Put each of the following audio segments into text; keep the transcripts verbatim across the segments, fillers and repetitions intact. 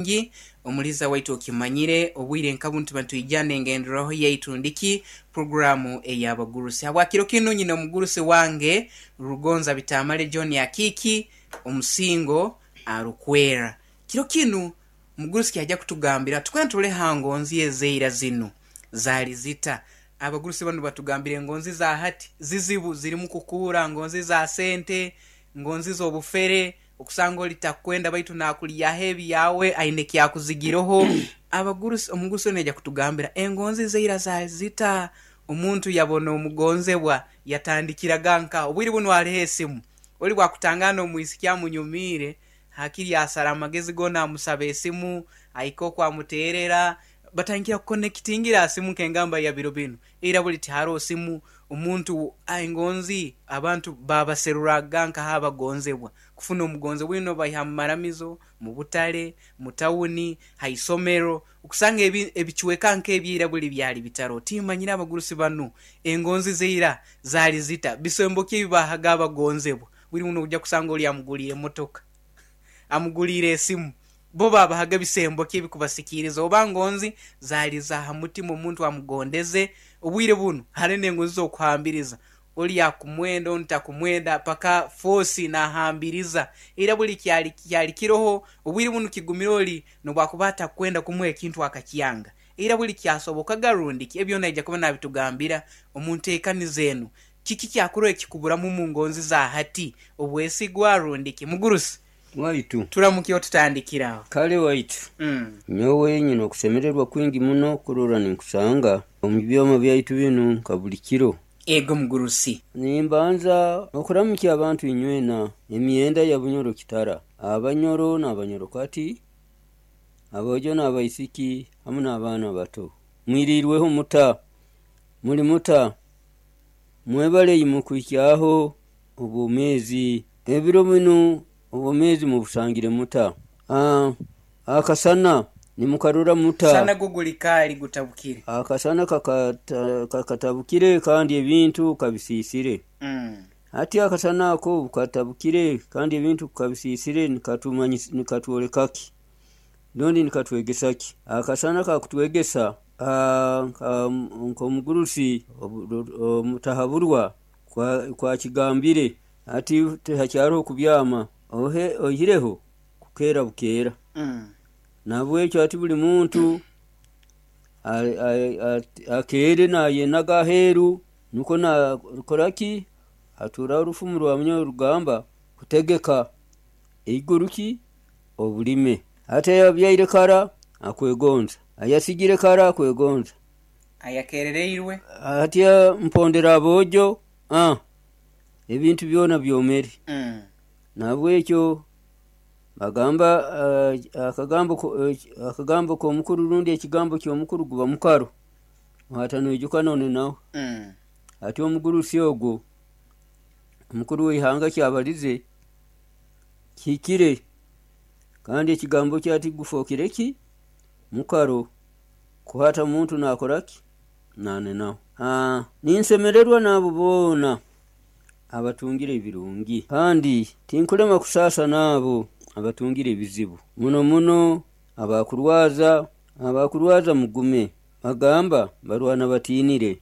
bulungi omuliza waitu okimanyire obwire nkabuntu bantu ijane ngenderaho yaitu ndiki programu eyabagurusi abwakiro kino nyina omugurusi wange Rugonza Bitamale John Yakiki omusingo arukwera kiro kino mugurusi kyajja kutugambira tukwentule hangonzi ezeira zino zali zita abagurusi bano batugambire ngonzi za hati zizibu ziri mu kukura ngonzi za sente ngonzi zo bufere okusango litakwenda baitu nakuliya hebi yawe aine kyakuzigiroho abagurusi omugurusi neja kutugambira engonzi zeira za zita omuntu yabona omugonzebwa yatandikira ganka obwiri buno alihesimu oli bwakutangana omuisikya munyumire hakiri asara magezi gona amusabe esimu aiko kwa muterera batangira connectingira asimu kengamba ya birobino era buli tiharo simu omuntu aingonzi abantu baba serura ganka haba gonzebwa kufuna omugonze wino bayamaramizo mu butale mu tawuni haisomero ukusanga ebi ebichweka nke ebyira buli byali bitaro timanyira abagurusi banu engonzi zeira zali zita bisemboke bibahaga abagonzebwa buli muno ujja kusanga oli amugulire motoka amugulire esimu bo baba haga bisemboke bikubasikiriza obangonzi zali za hamutima omuntu amugondeze obwire buno harene engonzi zo kuhambiriza oli yakumwenda onta kumwenda paka fosi na hambiriza era buli kyali kyali kiroho obwire buno kigumiro no bwakubata kwenda kumwe kintu akakiyanga era buli kyasoboka garundi ebyo naija kubona bitugambira omuntu ekanizenu kiki kyakuro ekikubura mu mungonzi za hati obwesigwa rundiki mugurusi waitu turamukyo tutandikiraho kale waitu mm nyowe nyino okusemererwa kwingi muno kurora ninkusanga omubyoma byaitu bino kabulikiro ego mugurusi nimbanza okuramukya abantu inywena emyenda ya bunyoro kitara abanyoro n'abanyoro kati abojo n'abaisiki hamwe n'abana bato mwirirweho muta muri muta mwebale yimukwikiaho obumezi ebiro bino obumezi mu busangire muta ah akasana ni mukarura muta sana gugulikali gutabukire akasana kakatabukire kandi ebintu kabisisire mm ati akasana ako katabukire kandi ebintu kabisisire nikatumanyi nikatuolekaki ndondi nikatwegesaki akasana kakutwegesa ah nko mugurusi mutahaburwa kwa kwa kigambire ati tehakyaro kubyama ohe oyireho kukera bukera mm nabwe cyo ati buli muntu akere naye nagaheru nuko na koraki atura urufumu rwa munyo rugamba kutegeka eiguruki obulime ate yabyaire kara akwegonza ayasigire kara akwegonza ayakerereirwe ati mpondera abojo ah ebintu byona byomeri mm nabwe cyo bagamba uh, akagambo uh, akagambo ko mukuru rundi ekigambo kyo mukuru guba mukaro hatano ijuka none nawo mm ati omuguru syogo mukuru wihanga kyabalize kikire kandi ekigambo kyati gufokireki mukaro kuhata muntu nakoraki nane nawo ah ninsemererwa nabo bona abatungire ibirungi kandi tinkulema kusasa nabo abatungire bizibu muno muno abakurwaza abakurwaza mugume bagamba barwana batinire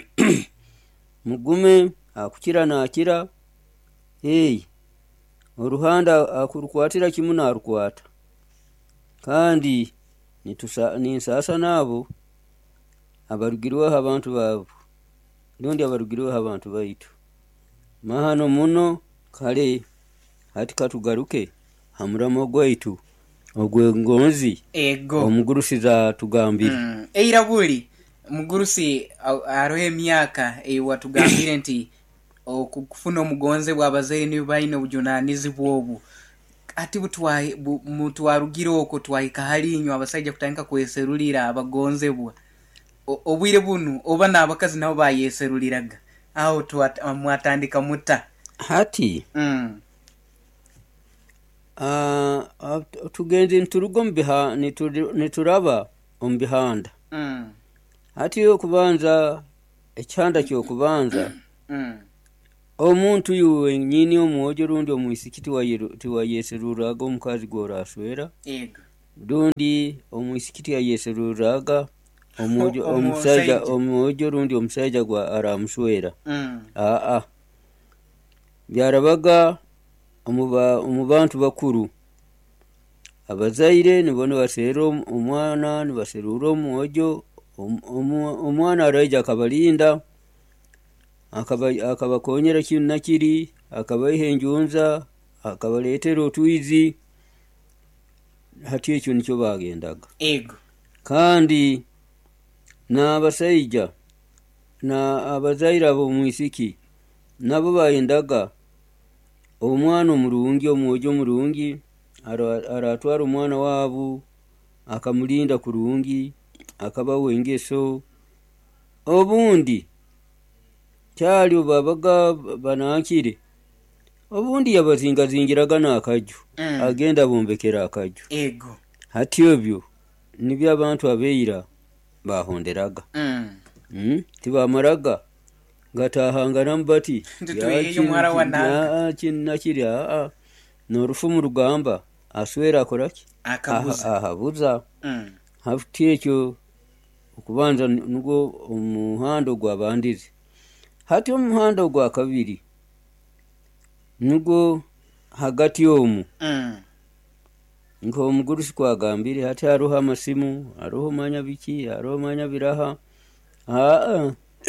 mugume akukira nakira hey oruhanda akurukwatira kimuna arukwata kandi nitusa ninsasa nabo abarugirwa abantu babo ndondi abarugirwa abantu baitu mahano muno kale hati katugaruke hamuramo gwaitu ogwengonzi ego omugurusi za tugambire mm eira buli mugurusi arohe myaka e watugambire nti okufuna omugonze bwabazere ni bayine bujunanizi bwobu ati butwaye mutu warugiro oko twayika halinyo abasajja kutandika kweserulira abagonzebwa obwire bunu oba nabakazi nabo bayeseruliraga aho twatandika muta hati mm ah uh, tugenze nturugo mbiha nituraba ombihanda mm hati yo kubanza ekyanda kyo kubanza mm omuntu yuwe nyini omwojo rundi omuisikiti wa tiwa yeseruraga omukazi goraswera ego lundi omwisikiti yayeseruraga omwojo Omu- omusajja omusajja. omwojo lundi omusajja gwa aramuswera Mm. aa byarabaga omuba omubantu bakuru abazaire nibo nibaseera om- omwana nibaserura omwojo om- omu- omwana araija akabalinda akaba- akabakonyera kinu nakiri akabaiha enjunza akabaleetera otwizi hati ekyo nikyo bagendaga Ego. kandi n'abasaija na abazaire abo mwisiki nabo bayendaga omwana omurungi omwojo omurungi ara- aratwara omwana waabo akamulinda kurungi akabawa engeso obundi kyali babaga banankire obundi yabazingazingiraga n'akaju Mm. agenda bombekera akaju Ego. hati ebyo nibyo abantu abeira bahonderaga Mm. mm? tibamaraga ngatahanganamu bati Ntitweyeyo mwara wa nanga. kinakiri aa norufu mu rugamba aswera akoraki Akabuza. ahabuza Mm. hati ekyo okubanza nugwo omuhando gwabandize hati omuhando gwa kabiri nugwo hagati omu Mm. nk'omugurusi kwagambire hati hariho amasimu hariho manya biki hariho manya biraha aa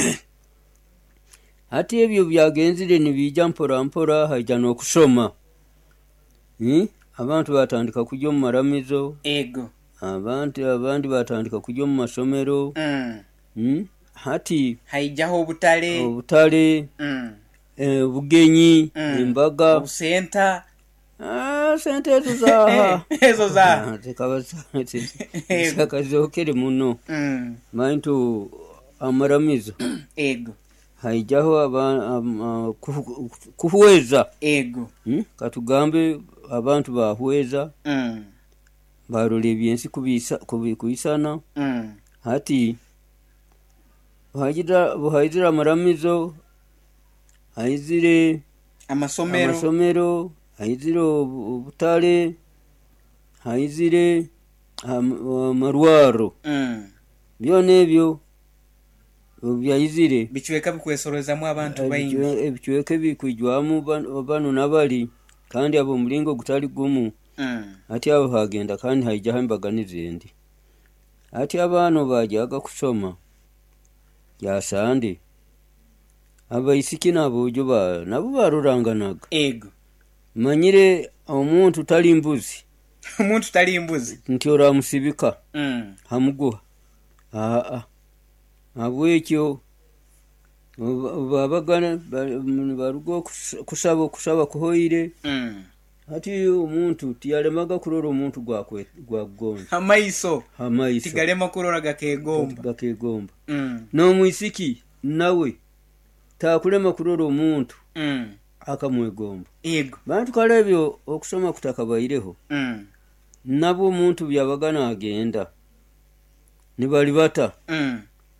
hati ebyo byagenzire nibija mpora mpora haija n'okushoma Hmm? abantu batandika kujya omu maramizo Ego. abantu abandi batandika kujya omu masomero Mm. Hmm? hati Haijaho obutale. obutale Mm. eh, obugenyi Mm. embaga Obusenta. Ah, sente ezo zaha Ezo za. Ah, zikaba zakazokere muno Mm. maintu amaramizo Ego. haijaho aba- am- ah, kuhu- kuhweza Ego. Hmm? katugambe abantu bahweza Mm. barola ebyensi kubisa- kubi- kubisana Mm. hati buhagira buhaizire amaramizo haizire Amasomero. amasomero haizire obu- obutale haizire am- amarwaro Mm. byona ebyo byayizire Bichweka bikwesorezamwe abantu baingi. ebichweke bikwijwamu ban- bano nabali kandi abo mulingo gutali gumu Mm. hati abo hagenda kandi haijaho embaga n'izindi hati abaana bajaga kusoma yasande abaisiki n'aboojo ba nabo baruranganaga Ego. manyire omuntu tali mbuzi Omuntu tali mbuzi. nti oramusibika Mm. hamuguha aa habwekyo babagana baruga kusaba okusaba kuhoire Mm. hati omuntu tiyalemaga kurora omuntu gwakwe gwagonza Amaiso. amaiso Tigalema kurora gakegomba. gakegomba Mm. n'omwisiki nawe takulema kurora omuntu Mm. akamwegomba Ego. bantu kale ebyo okusoma kutakabaireho Mm. nabo omuntu byabaga nagenda nibali bata Mm.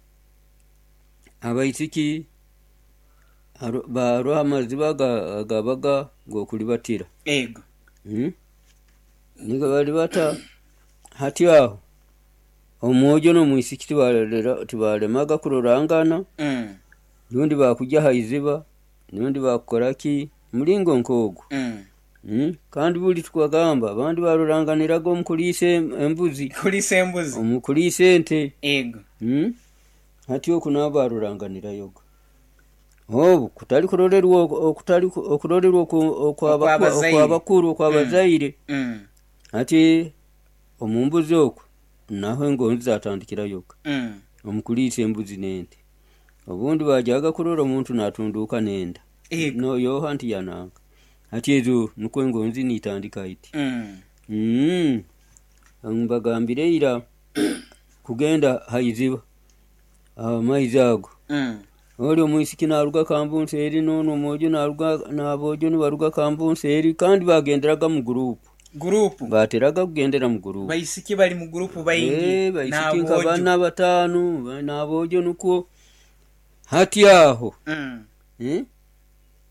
abaisiki aro- barwa amaziba ga- gabaga gokulibatira Ego. Hmm? niga bali bata hati aho omwojo n'omwisiki tibalera- tibalemaga kurorangana Mm. nundi bakujya haiziba nundi bakukoraki mulingo nk'ogwo Mm. Hmm? kandi buli tukagamba abandi baroranganiraga omukuliisa em- embuzi Kuli sembuzi. omukuliisa ente Ego. Hmm? hati oku nabo baroranganirayoga obu kutali kurolerwa okutali okurolerwa oku- okwabaku- Okwabazaire. okwabakuru okwabazaire Mm. hati omumbuzi okwo naho engonzi zatandikirayoga Mm. omukuliisa embuzi n'ente obundi bajaga kurora omuntu natunduuka n'enda Ego. no yoha nti yananga hati ezo nukwo engonzi nitandika iti Mm. Mm. mbagambire ira kugenda haiziba amaizi ago Mm. oli omwisiki naruga kambunsi eri nono omwojo naruga n'aboojo nibaruga kambunsi eri kandi bagenderaga mu gurupu Gurupu. bateraga kugendera mu gurupu Baisiki bali mu gurupu Eh, baingi. baisiki nka N'aboojo. bana batanu ba- n'aboojo nukwo hati aho Mm. eh?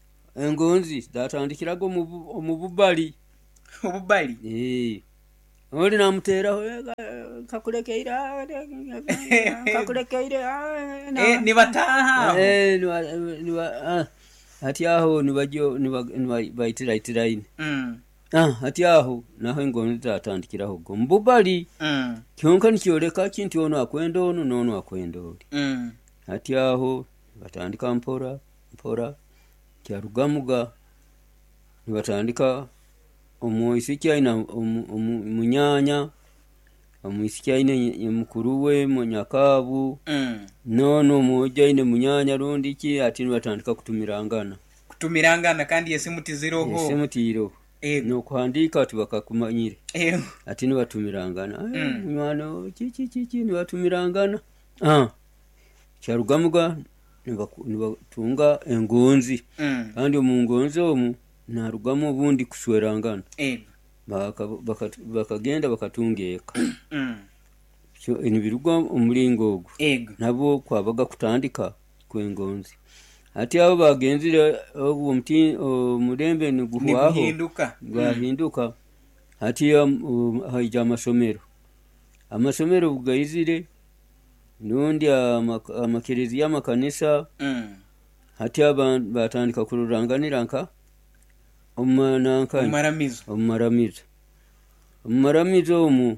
engonzi zatandikiraga omu bu- omu bubali Obubali. Eh, oli namuteraho kakulekeire kakulekeire eh nibataha eh niwa niwa hati aho nibajo nibaitira itiraine mm ah hati aho naho ingono tatandikiraho go mbubali mm kyonka nikyoleka kinti ono akwenda ono nono akwenda oli mm hati aho batandika mpora mpora kyarugamuga nibatandika omwisiki aina munyanya omwisiki aina mukuruwe munyakabu mm nono moja ine munyanya rundiki ati nibatandika kutumirangana kutumirangana kandi yesimutiziroho yesimutiro eh no kuhandika ati bakakumanyire eh ati nibatumirangana mwana chichi chichi nibatumirangana ah kyarugamuga nibatunga engonzi mm kandi omungonzi omu narugamo ubundi kuswerangana eh baka bakagenda bakatungeka mm cyo inibirugo umulingo ogu ego nabo kwabaga kutandika kwengonzi ati abo bagenzire obu muti omurembe niguhwaho nihinduka bahinduka ati haija amasomero amasomero bugayizire nundi amakerezi y'amakanisa mm hati abantu batandika kururanganira nka omananka omaramizo omaramizo omaramizo omu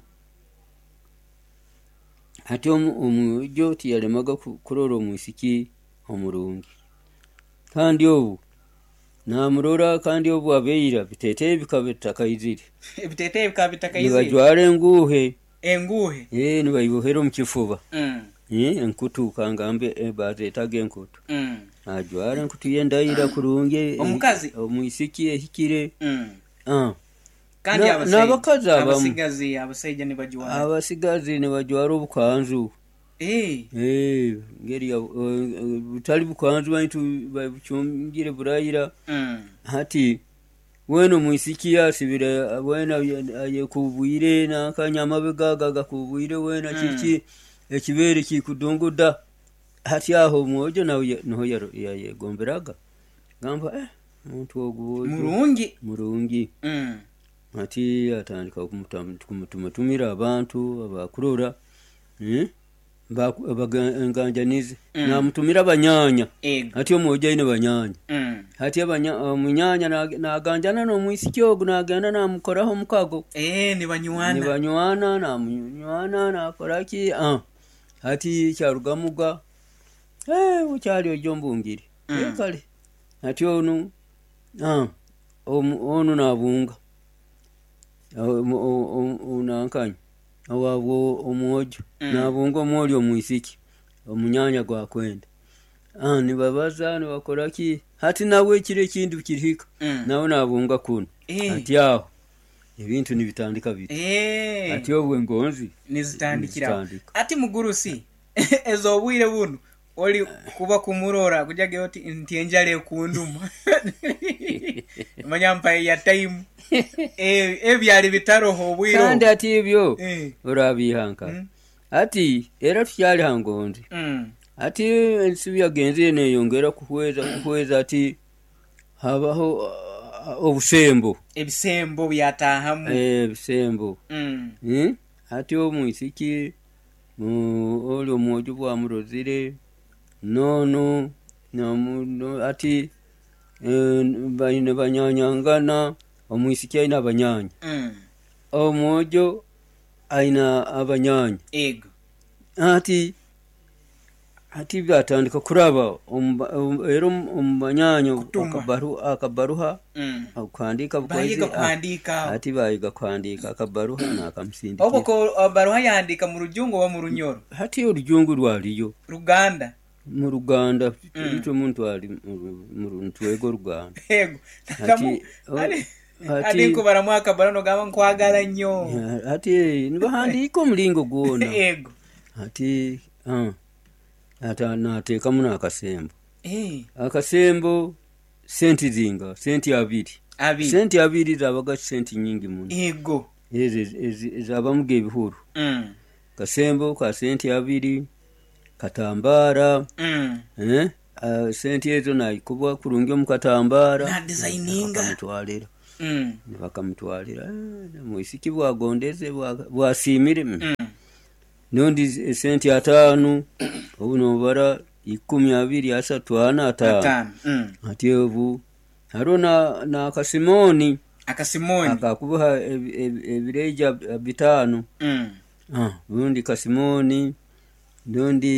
hati omujo tiyalemaga kurora omwisiki omurungi kandi obu namurora kandi obu abeira bitete bikabetakayizire bitete bikabetakayizire nibajwara enguhe enguhe eh nibayibohera mu kifuba mm eh enkutu kangambe ebazetaga enkutu mm ajwara enkutu yendayira kurunge omukazi omwisiki ehikire mm ah kandi abasigazi abakazi abasigazi abasaija nibajwara abasigazi nibajwara obukanzu eh eh ngeri ya butali bukanzu bantu babuchungire burayira mm hati weno mwisiki yasibira wena ayekubwire nakanyama begaga kubwire wena kiki ekibere kikudunguda hati aho mwojo nawe no yayegomberaga gamba eh muntu oguwo murungi murungi mm hati atandika kumutumira abantu abakurura eh baganjanize mm. namutumira abanyanya ego hati omwojo ine banyanya mm hati abanyanya naganjana no mwisiki ogu nagenda namukoraho mukago eh nibanywana nibanywana namunywana nakoraki ah hati kyarugamuga eh ucyali ojombungiri mm. ekale hati onu ah onu nabunga unankanya awabo omwojo mm. nabunga omwoli omwisiki omunyanya gwa kwenda ah nibabaza nibakoraki hati nawe kire kindu kirihika mm. nawe nabunga kuno eh. hati aho ebintu nibitandika biti eh hati obwe ngonzi nizitandikira ati mugurusi ezo bwire buno oli kuba kumurora kujage oti ntienjale kunduma manyampa ya time eh ebyali bitaroho bwiro kandi ati ibyo eh urabihanka mm. ati era tukyali hangonzi mm ati ensibi yagenze ne yongera kuhweza kuhweza ati habaho uh, obusembo ebisembo byatahamu eh ebisembo mm eh ati omwisiki mu oli omwojo bwa murozire nono namuno ati eh bayine banyanyangana omwisiki aina abanyanya mm omwojo aina abanyanya ego ati ati batandika kuraba ero ombanyanya akabaru akabaruha mm akandika bayiga kwandika ati bayiga kwandika akabaruha nakamsindi obo ko baruha yandika mu rujungo wa mu runyoro hati urujungu rwaliyo ruganda mu Ruganda ito muntu ali mu ntwego Ruganda ego ati ati ko baramwaka barano gaba nkwagala nnyo ati nibahandika omulingo gwona ego ati ah ata nateka muna akasembo eh akasembo senti zinga senti abiri abiri senti abiri zabaga senti nyingi muno ego eze zabamuge bihuru mm kasembo ka senti abiri katambara mm eh uh, senti ezo naikubwa kurungi mu katambara na designinga mutwalira mm. bakamutwalira mwisiki bwagondeze bwasiimire mm. nondi senti ataano obuno bara ikumi abiri asatu ana ataano mm. ati obu haro na na akasimoni akasimoni akakubaha ebireja bitano mm. ah bundi kasimoni nondi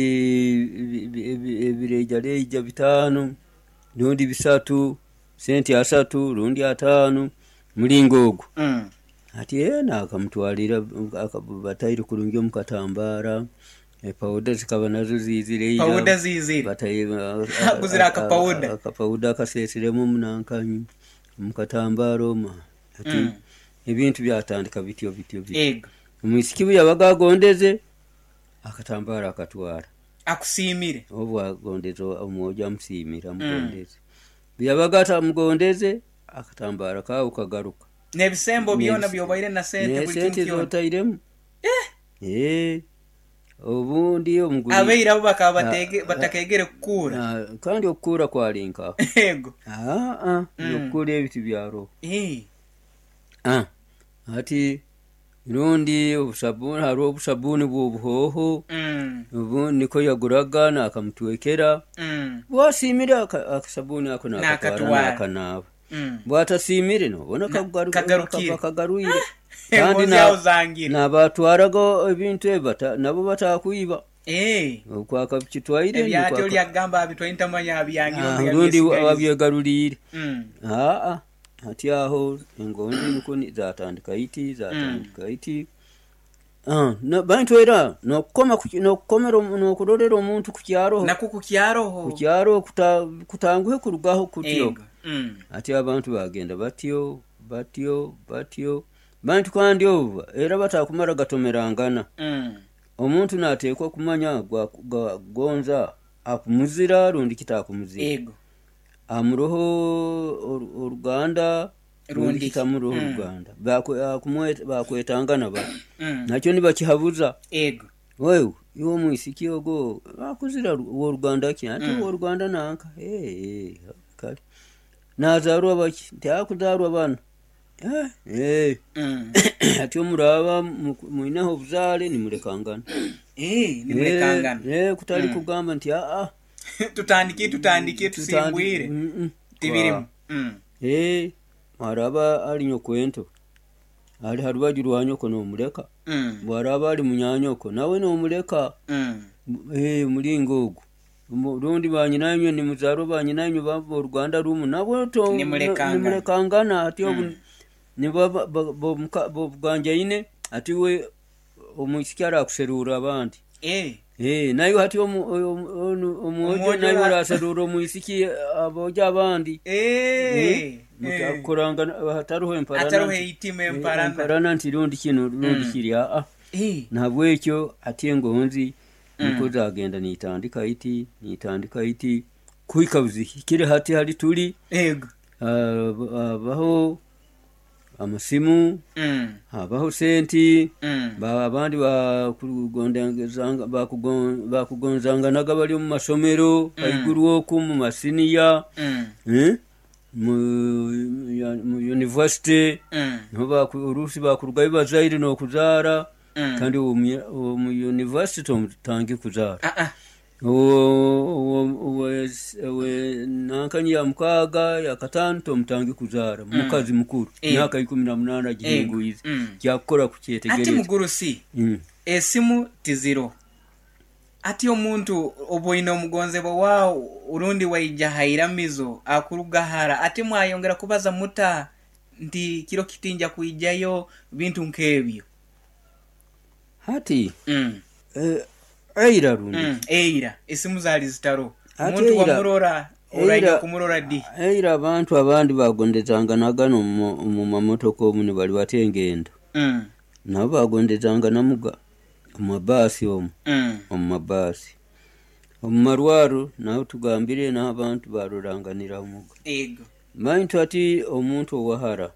ebireja reja bitano nondi bisatu senti asatu rundi atano mulingogo mm. ati ena akamutwalira akabataire kurungi mu katambara e powder zikaba nazo zizire ira powder zizire bataye kuzira aka powder aka powder kasesiremu munankanyi mu katambaro ma ati mm. ebintu byatandika bityo bityo bityo ego umwisikibu yabagagondeze akatambara akatwara akusimire obwa gondezo omoja msimira mugondeze mm. byabagata mugondeze akatambara ka ukagaruka nebisembo byona byobaire na sente buli kintu zotairemu eh eh obundi omuguri abeira abo bakaba batege batakegere kukura kandi okura kwa linka ego ah ah okura ebiti byaro eh ah ati rundi obusabuni haro obusabuni bw'obuhoho mm ubu niko yaguraga na akamutwekera mm bwasimira akasabuni ako na akanaba mm bwatasimire no bona kagarukira kagaruire kandi na nabatwaraga ebintu ebata nabo batakuiba eh kwa kabitwaire ni kwa byatyo lyagamba bitwainta manya byangira rundi wabyegarurire mm ah ah ati aho engondi nuko ni zatandika iti zatandika iti ah na bantwera no koma no komero no kurorera omuntu ku kyaro na ku kyaro ku kyaro kutanguhe kurugaho kutyo mm ati abantu bagenda batyo batyo batyo bantu kandi ova era batakumara gatomerangana mm omuntu natekwa kumanya gwa gonza akumuzira rundi kitakumuzira ego amuroho uruganda rundi kitamuroho uruganda mm. bakumweta bakwetangana ba mm. nakyo nibakihabuza ego wewe iwo mwisiki ogo bakuzira wo ruganda cyane mm. wo ruganda nanka eh eh kali nazarwa baki ntakuzarwa bana eh eh mm. ati omuraba muinaho buzale nimurekangana eh nimurekangana eh kutali mm. kugamba nti a a tutandiki tutandiki tusimbwire mm -mm. tibirimu mm. eh maraba ali nyokwento ali harubaju rwanyoko no mureka mm. bwaraba ali munyanyoko nawe no mureka mm. eh mulingogo rundi banyinanyo ni muzaro banyinanyo babo Rwanda rumu nabo to nimurekangana ati obu mm. ni baba bo bwanja ine ati we omusikara kuserura abandi eh eh nayo hati omuojo nayo raserura omuisiki aboja abandi eh mutakuranga hataruho emparana hataruho itime emparana emparana ntirundi kino rundi kiri a eh nabwe ekyo ati engonzi niko zagenda nitandika iti nitandika iti kuikabuzi kire hati hali tuli ego baho amasimu mm abaho senti mm ba abandi ba kugondangezanga ba kugonza kugonzanga nagabali mu masomero ayiguru oku mu masiniya mm eh mu mu university mm no ba kurusi ba kurugaye bazaire no kuzara mm. kandi mu university mutangi kuzara ah ah o we nankani ya mkaga ya katanto mtangi kuzara mm. mukazi mukuru myaka ikumi na munana gihinguize mm. cyakora kucyetegereza ati mugurusi mm. esimu tiziro ati omuntu oboine omugonzebo wao urundi waija hairamizo akurugahara ati mwayongera kubaza muta ndi kiro kitinja kuijayo bintu nkebyo hati mm. eh eira rundi mm. eira esimu zali zitaro umuntu wamurora oraija kumurora di eira abantu abandi bagondezanga nagano mu mamotoka omuni bali batengendo mm. nabo bagondezanga namuga mabasi omu mm. omu mabasi omu marwaru naho tugambire n'abantu baruranganira omuga ego maintu ati omuntu owahara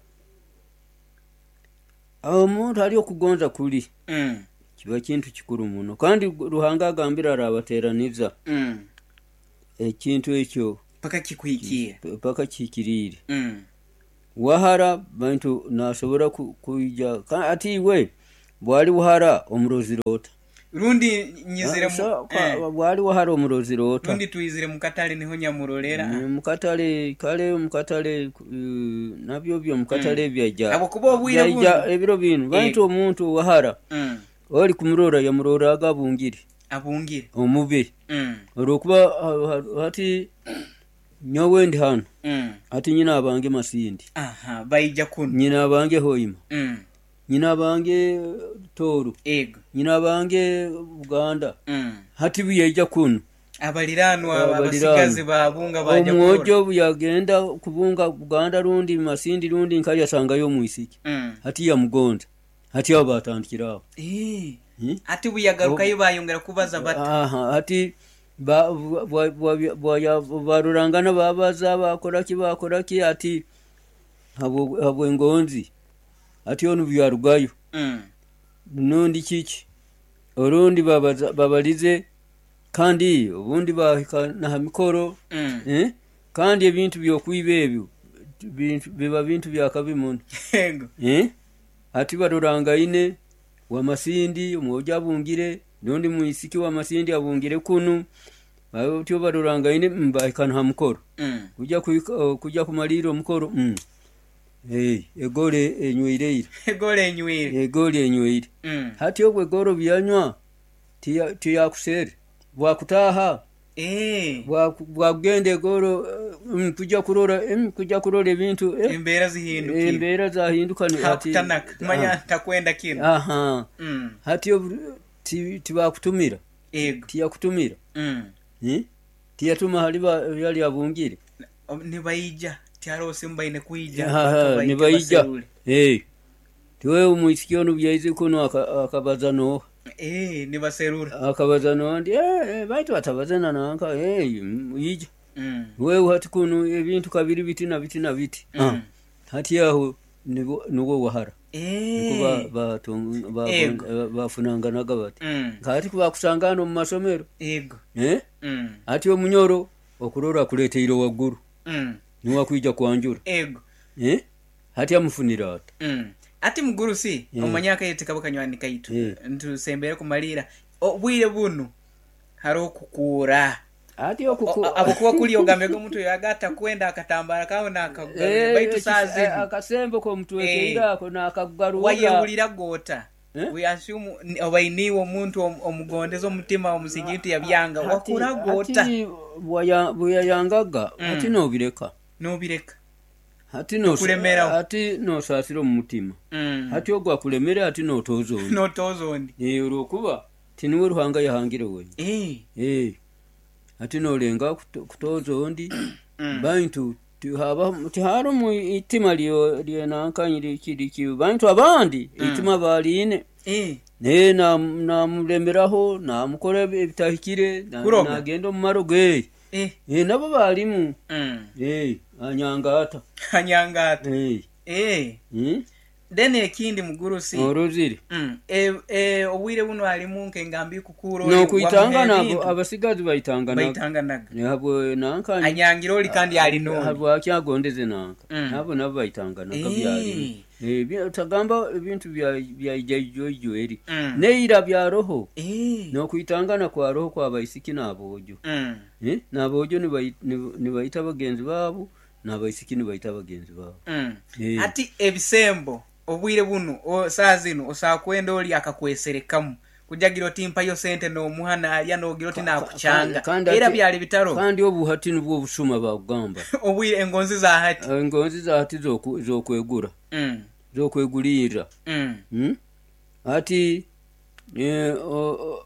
omuntu ali okugonza kuli mm. kiba kintu kikuru muno kandi ruhanga agambira arabateraniza mm. ekintu ekyo paka kikuhikira paka kikirire mm. wahara bantu nasobora kuija ati we bwali wahara omurozi rota rundi nyizire mu eh. bwali wahara omurozi rota rundi tuizire mukatale niho nyamurolera mukatale kale mukatale uh, nabyo byo mukatale mm. byaja abo kuba obwire byaja ebiro binu bantu e. omuntu wahara mm. oli kumurora yamurora agabungiri abungire omubi mm. orokuba hati nyowe ndi hano mm. ati nyina abange masindi aha bayija kuno nyina abange hoima mm. nyina abange toru ego nyina abange Uganda mm. hati byeja kuno abaliranwa abasigazi babunga baje kuno omwojo yagenda kubunga Uganda rundi masindi rundi nkali asanga yo muisiki mm. hati ya mugonda hati abo batandikiraho eh hmm? Ati buyagaruka yo bayongera kubaza bati aha hati ba bwa barurangana babaza bakora ki bakora ki ati habo habo ngonzi ati onu byarugayo mm. nundi kiki orundi babaza babalize kandi ubundi bahikana mikoro mm. eh kandi ebintu byo kwibebyo bintu biba bintu byakabimuntu yego eh ati baruranga ine wa masindi umwoja bungire nundi muisiki wa masindi abungire kunu bayo tyo baruranga ine mbahikana hamukoro mm. kuja uh, kuja kumaliro mukoro mm. hey egole enyweire egole enyweire egole enyweire mm. hati obwe goro byanywa tiya tiya kusere bwa kutaha eh bwa bwa gende goro um, kuja kurora um, kuja kurora ebintu eh. Embera zihinduka embera zahinduka ni hati kumanya takwenda kino aha mm. hati obwe ti tiba kutumira ego tiya kutumira mm. eh tiya tuma haliba yali abungire ne bayija tiaro simba ine kuija ne bayija eh tiwe umuisikio no byaize kuno akabaza no eh ne baserura akabaza no ndi eh baitu batabazana nanka eh yija mm. wewe hati kuno ebintu kabiri bitina bitina biti mm. ah hati yaho nugo wahara eh kuba batunga ba bafunanga nagabati mm. kati kuba kusangana mu masomero ego eh mm. hati omunyoro okurora kuleteiro waguru mm. niwa kuija kwanjura ego eh hati amufunira ati mm. ati mugurusi yeah. Omanyaka yete kabuka nywani kaitu yeah. Ntu sembere kumalira obwire bunu haro kukura ati okuko abukuwa kuli ogambe go mtu yagata kwenda akatambara kawo nakagaruka eh, baitu sazi eh, akasembo ko mtu wekeira eh. ko nakagaruka wayewulira gota eh? We assume obainiwo muntu omugondeza omutima omusigiti yabyanga wakura gota ati bwaya bwayangaga mm. ati no bireka no bireka hati no kulemera hati no sasiro mu mutima mm. hati ogwa kulemera hati no tozo no tozo ndi eh urokuba tiniwe ruhanga yahangire we eh eh hati no lenga kutozo ndi mm. bantu tuhaba tiharo mu itima liyo liyo nankanyiri kiri ki bantu abandi mm. itima baline eh ne na na mulemeraho na mukore ebitahikire na, na gendo mu maroge eh eh nabo balimu mm. eh anyangata anyangata eh eh mm? Dene ekindi mugurusi orozire mm e e obwire buno ali munke ngambi kukuro no kuitanga nabo abasigazi baitanga naga baitanga naga nabo nankanya anyangiro oli kandi ali no habo akyagondeze nanka mm. nabo nabo baitanga naga byali eh bya tagamba ibintu bya bya ijojo eri mm. neira bya roho eh no kuitangana kwa roho kwa baisiki nabojo mm. eh nabojo ni baita bagenzi babo nabaisiki ni baita bagenzi babo mm. eh. Ati ebisembo obwire buno o sazino osakwenda oli akakweserekamu kujagira timpa yo sente no muhana ya no giroti na kuchanga era byali bitaro kandi obuhati nubwo busuma bagamba obwire engonzi za hati engonzi za hati zo zo kwegura mm zo kwegulira mm mm ati eh o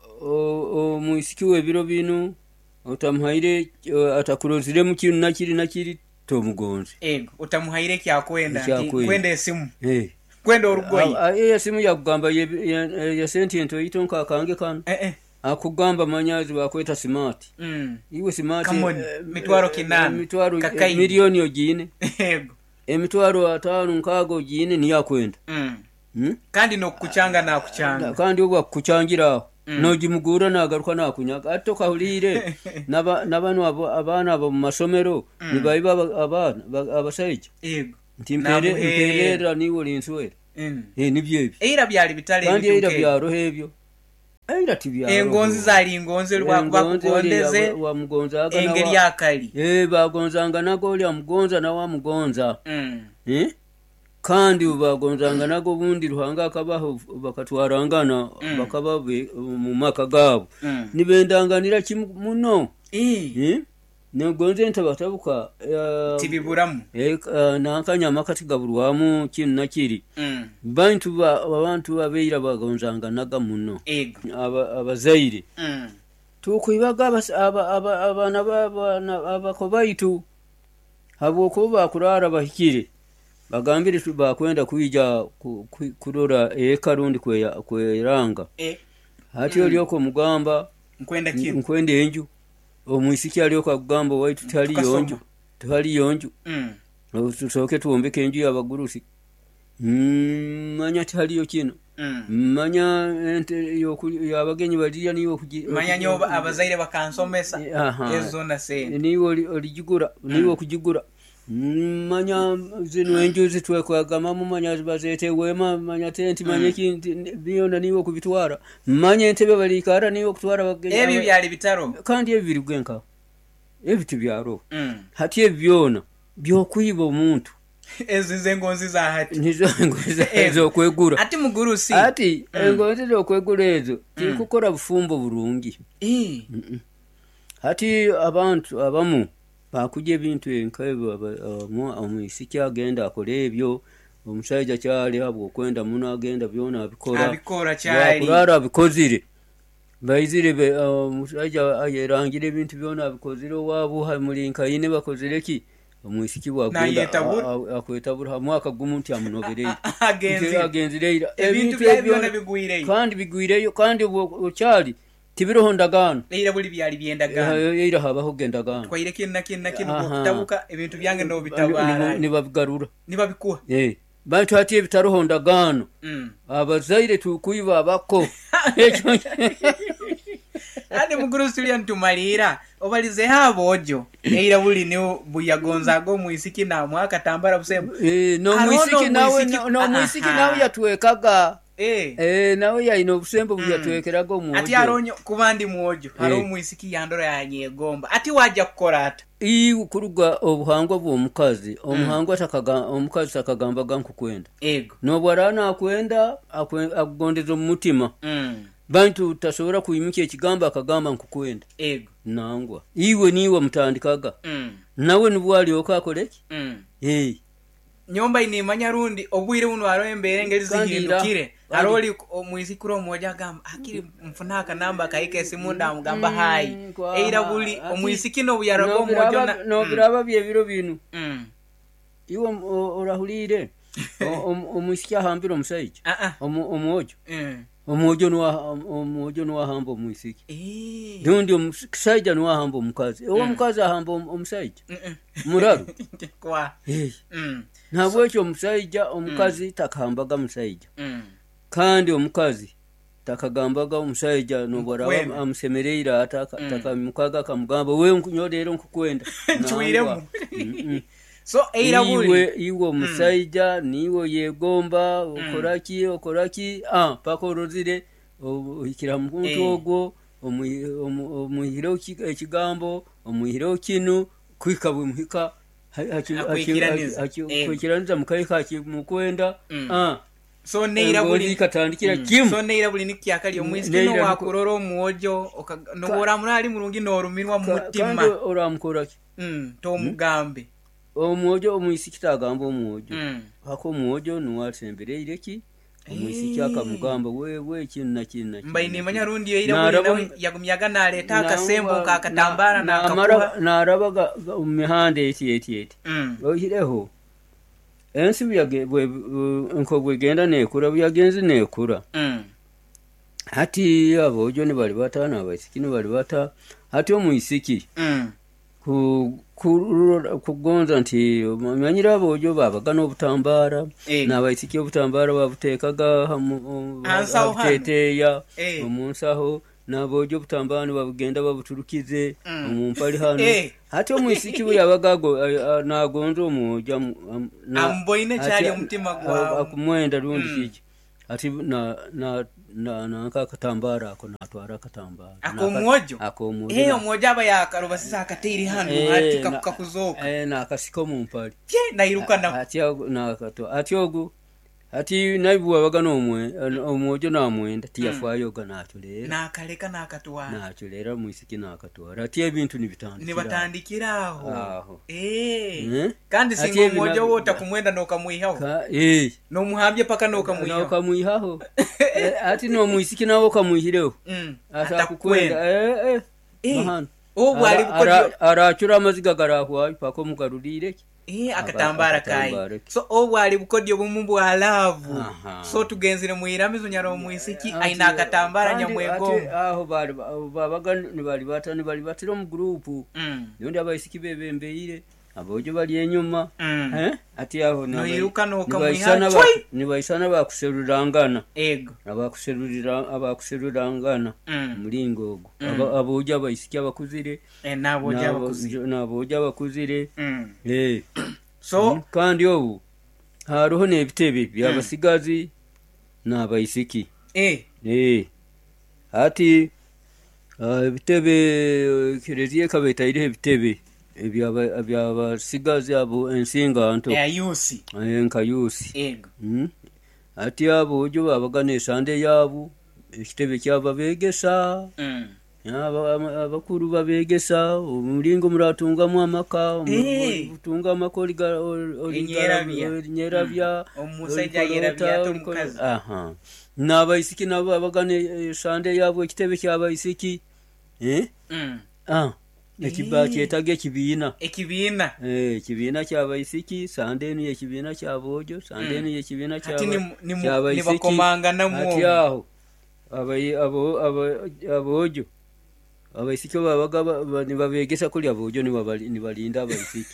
o muisikiwe biro bino otamhaire atakurozire mu kintu nakiri nakiri to mugonzi ego utamuhaire kya kwenda kwenda esimu eh kwenda orugoyi eh simu ya kugamba ya, ya, ya senti ento itonka kange kan eh eh akugamba manyazi bakweta smart mm iwe smart eh, mitwaro kinana mitwaro eh, milioni ogine ego emitwaro atano nkago ogine ni yakwenda mm hmm? kandi no kuchanga na kuchanga kandi obwa kuchangira mm. no jimugura na garuka na kunyaga atoka hulire naba nabanu abo abana abo masomero mm. ni bayiba abana abasaije yego nti mpeerera niwo linswera nibyo ebyo era byali bitale kandi era byaro ebyo era tibyaro engonzi zali engonzi lwakubakugondeze wamugonza engeri yakali eh bagonzanga nago oli amugonza na wamugonza eh kandi bagonzanga nago bundi ruhanga akabaho bakatwarangana bakababe mu maka gabo nibendanganira kimuno eh negonze ntabatabuka tibiburamu eh nankanyama katigaburwamu kintu nakiri bantu abantu abeira bagonzanga naga muno abazaire tukwibaga abana abakobaitu habwo bakurara bahikire bagambire bakwenda kuija kurora ekarundi kweranga hati olyoko mugamba nkwenda kintu nkwenda enju omwisiki alyoka kugamba waitu tali yonju tali yonju mm tusoke tuombeke enju yabagurusi mm manya tali yo kino mm manya ente yabagenyi baliya niyo kuji manya nyoba abazaire bakansomesa ezo na se niyo olijigura niyo kujigura manya zino enju zitwekwagama mu manya bazete wema manya tenti manya kinti byona niyo kubitwara manya entebe balikara niyo kutwara bagenyi ebi byali bitaro kandi ebiri gwenka ebiti byaro hati ebyona byokuyiba omuntu ezize engonzi za hati nizo engonzi ezo kwegura ati mugurusi ati engonzi zo kwegura ezo tikukora bufumbo burungi eh hati abantu abamu bakuje ebintu enkaibo omwisiki agenda akole ebyo omushaija kyali abo kwenda muno agenda byona abikora abikora cyali bakurara abikozire bayizire be omushaija ayerangire ebintu byona abikozire wabo hamulinka yine bakozire ki omwisiki bwagenda akwetabura hamwaka gumuntu amunobereye agenzi agenzire ebintu byona bigwire kandi bigwireyo kandi ocyali tibiroho ndagano leira buli byali byendagano leira habaho gendagano twayire kinna kinna kinna kutabuka ebintu byange no bitabara ni babigarura ni babikuwa eh bantu hati ebitaroho ndagano abazaire tukuyiba abako ekyo ade mugurusi lya ntumalira obalize habojo leira buli ne buyagonzago muisiki na mwaka tambara busembo eh no muisiki nawe no muisiki nawe yatwekaga eh eh nawe ya ino busembo byatwekerago muojo ati aronyo kubandi muojo haro muisiki yandora yanyegomba ati waja kukora ata iyi kuruga obuhangwa bwo mukazi omuhangwa takaga omukazi takagamba ganku kwenda ego no bwarana akwenda akugondeza umutima mm bantu tasobora kuyimike ekigamba akagamba nkukwenda ego nangwa iwe niwe mutandikaga mm nawe nubwali okakoleki mm eh nyomba ini manyarundi obwire buno arembere ngeli zihindukire aroli omwisikuro moja gamba akiri mfunaka namba kaike simunda mugamba hai eira buli omwisikino buyarago mojo na no biraba bye biro binu mm iwe orahulire omwisiki hambiro musaiji omojo mm omojo no omojo no hamba omwisiki eh ndundi omusaija no hamba omukazi ewo omukazi hamba omusaija muraru kwa eh mm ntabwo ekyo omusaija omukazi takahambaga musaija mm kandi omukazi takagambaga omusaija nobora amusemereira ataka mukaga kamugamba we nkunyodero nkukwenda nchwiremu so eira buli iwe iwe omusaija niwe yegomba okoraki okoraki ah pakorozire ohikira muntu ogwo omuhiro ekigambo omuhiro kinu kwikabwe muhika hakikiraniza mukaika hakimukwenda ah so neira buli katandikira kimu so neira buli nikyakali omwisiki no wakuroro omuojo nobora munali mulungi norumirwa mutima kandi oramukoraki mm to mugambe omuojo omwisiki tagamba omuojo hako omuojo nuwasembereire ki omwisiki akamugamba wewe kintu na kintu na mbaini manyarundi eira buli yagumyaga naleta akasembo kakatambara na akakuha narabaga umihande eti eti eti ohireho ensi byage nkobwe genda nekura byagenze nekura hati abojo ne bali batana abaisiki ne bali bata hati omwisiki ku kugonza nti manyira abojo babaga n'obutambara n'abaisiki obutambara babutekaga hamu teteya omunsaho nabojo butambani babugenda babuturukize omumpali hano ati omwisiki buli abagago nagonza omwoja amboine cyali omutima gwa akumwenda rundi kiki ati na na na na akatambara ako natwara akatambara akomwojo akomwojo eh omwojo aba yakaroba sisa akatiri hano ati kakuzoka eh na akasiko mumpali ye nairuka na ati na akato ati ogu ati naibu abagano omwe omwojo namwenda tiyafayo ganacho lero nakaleka nakatwara nacho lero mwisiki nakatwara ati ebintu nibitandikira nibatandikiraho aho eh kandi singo omwojo wota kumwenda nokamwihaho eh no muhambye paka nokamwihaho nokamwihaho ati no mwisiki nawo kamwihireho atakukwenda eh eh mahana o bwali bukojo arachura amaziga garahwa pako mugarurire eh akatambara kai so obwali bukodyo bumumbu alavu so tugenzire muiramizo nyaro muisiki aina akatambara nyamwego aho bali babaga ni bali batani bali batiro mu group yondi abayisiki bebembeire abojo bali enyuma eh ati aho no yiruka no kamwiha ni bayisana bakuserurangana ego abakuserurira abakuserurangana mulingo ogo abojo abayisiki abakuzire eh nabojo abakuzire nabojo abakuzire eh so kandi obu haruho nebitebe byabasigazi nabayisiki eh eh ati ebitebe kireziye kabetaire ebitebe ebyaba byabasigazi abo ensinga anto eh yusi eh nkayusi ego mm ati abo ojo babagane sande yabo ekitebe kyaba begesa mm abakuru babegesa umulingo muratungamu amaka utunga amakoli ga nyerabya omusajja yerabya tumukazi aha nabayisiki nabo abagane sande yabo ekitebe kyabayisiki eh mm ah ekibaki etage kibina ekibina eh ekibina kyabayisiki sande ni ekibina kyabojo sande ni ekibina kyabayisiki ni bakomanga namwo ati aho abayi abo abojo abayisiki babaga nibabegesa kuli abojo ni balinda abayisiki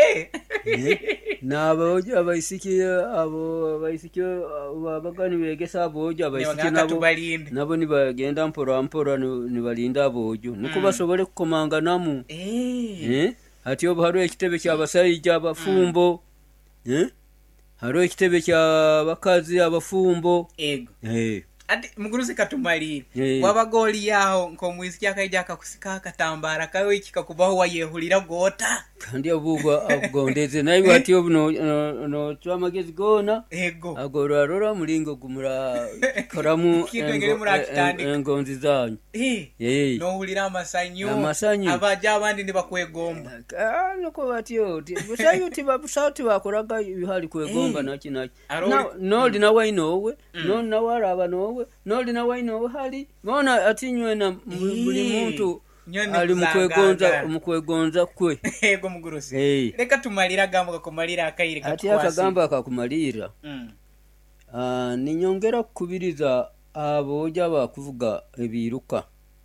na abojo abayisiki abo abayisiki babaga nibegesa abojo abayisiki nabo nabo nibagenda mpora mpora ni balinda abojo nuko basobole kukomanga namu eh ati obo haro ekitebe kyabasayija abafumbo eh haro ekitebe kyabakazi abafumbo ego eh ati muguruzi katumalire hey. Wabagoli yaho nko mwisiki akaija akakusika akatambara kayo ikikakubaho wayehulira gota kandi abugwa abugondeze nayo ati obuno no, no twamagezi gona ego agora rora mulingo gumura koramu engonzi zanyu eh hey. No hulira amasanyu amasanyu abaja abandi nibakwegomba ah nuko batyo busayo tibabusauti bakoraga bihali kwegomba hey. Naki naki no no lina wainowe mm. No na waraba no no lina wainowe hali bona atinywe na buli muntu ali mukwegonza mukwegonza kwe ego mugurusi hey. Reka tumalira gambo gakomalira akaire katwasi ati akagamba akakumalira mm. ah ninyongera kubiriza aboja bakuvuga ebiruka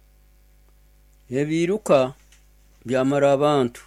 ebiruka byamara abantu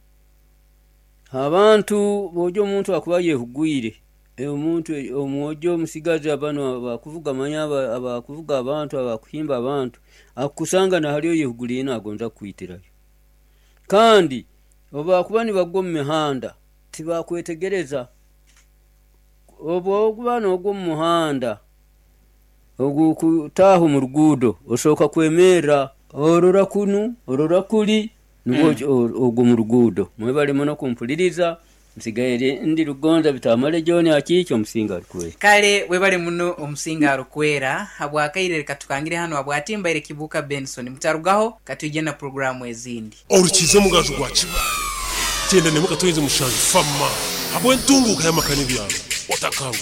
abantu bojo muntu akuba yehugwire omuntu omwojo musigazi abano bakuvuga manya abakuvuga abantu abakuhimba abantu akusanga na haliyo yehugulina agonza kuitirayo kandi oba kubani bagome handa tibakwetegereza obo kubana ogwo muhanda ogu kutaho mu rugudo osoka kwemera orora kunu orora kuli nuko ogwo mu rugudo mwebale mono kumpuliriza nsigaye ndi Rugonza bitamale John akicyo musinga arukwera kale webale muno omusinga arukwera abwakaire katukangire hano abwatimba ire kibuka Benson mutarugaho katuje na programu ezindi orukize mugazo gwakiba tende ne mukatoyeze mushanju fama abwe ntunguka yamakani byabo otakanga